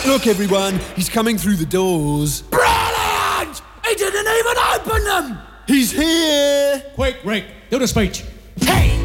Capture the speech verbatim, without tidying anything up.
Look, everyone, he's coming through the doors. Brilliant! He didn't even open them! He's here! Quick, Rick, do the speech. Take